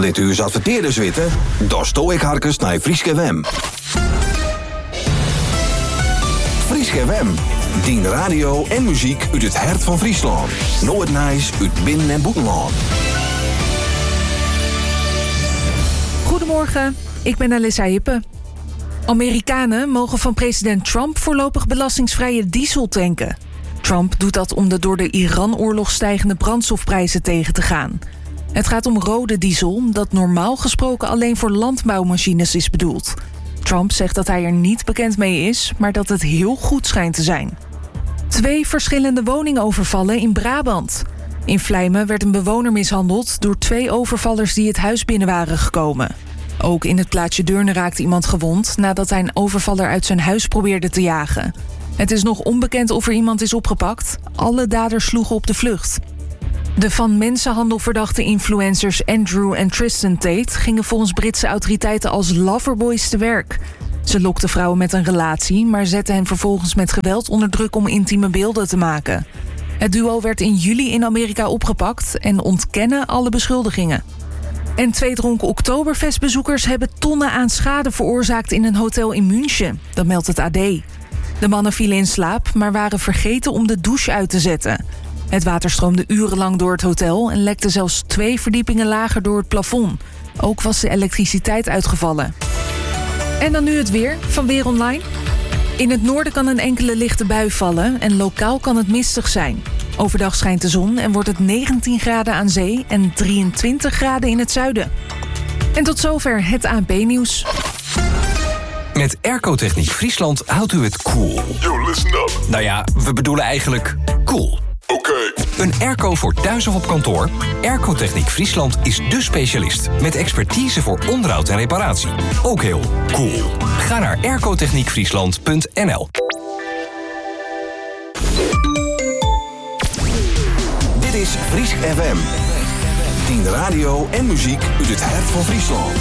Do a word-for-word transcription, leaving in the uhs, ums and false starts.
Lit u eens adverteerders weten? Dan sto ik harkens naar Frieske W M. Frieske W M. Dien radio en muziek uit het hart van Friesland. Nooit nice uit binnen- en buitenland. Goedemorgen, ik ben Alissa Hippe. Amerikanen mogen van president Trump voorlopig belastingsvrije diesel tanken. Trump doet dat om de door de Iran-oorlog stijgende brandstofprijzen tegen te gaan. Het gaat om rode diesel, dat normaal gesproken alleen voor landbouwmachines is bedoeld. Trump zegt dat hij er niet bekend mee is, maar dat het heel goed schijnt te zijn. Twee verschillende woningovervallen in Brabant. In Vlijmen werd een bewoner mishandeld door twee overvallers die het huis binnen waren gekomen. Ook in het plaatsje Deurne raakte iemand gewond nadat hij een overvaller uit zijn huis probeerde te jagen. Het is nog onbekend of er iemand is opgepakt. Alle daders sloegen op de vlucht. De van mensenhandel verdachte influencers Andrew en Tristan Tate gingen volgens Britse autoriteiten als loverboys te werk. Ze lokten vrouwen met een relatie, maar zetten hen vervolgens met geweld onder druk om intieme beelden te maken. Het duo werd in juli in Amerika opgepakt en ontkennen alle beschuldigingen. En twee dronken Oktoberfestbezoekers hebben tonnen aan schade veroorzaakt in een hotel in München. Dat meldt het A D. De mannen vielen in slaap, maar waren vergeten om de douche uit te zetten. Het water stroomde urenlang door het hotel en lekte zelfs twee verdiepingen lager door het plafond. Ook was de elektriciteit uitgevallen. En dan nu het weer van Weer Online. In het noorden kan een enkele lichte bui vallen en lokaal kan het mistig zijn. Overdag schijnt de zon en wordt het negentien graden aan zee en drieëntwintig graden in het zuiden. En tot zover het A N P-nieuws. Met Airco-techniek Friesland houdt u het cool. Yo, listen up. Nou ja, we bedoelen eigenlijk cool. Oké. Een airco voor thuis of op kantoor? Airco-techniek Friesland is dé specialist. Met expertise voor onderhoud en reparatie. Ook heel cool. Ga naar airco-techniek friesland punt n l. Dit is Friesk F M. Dien radio en muziek uit het hart van Friesland.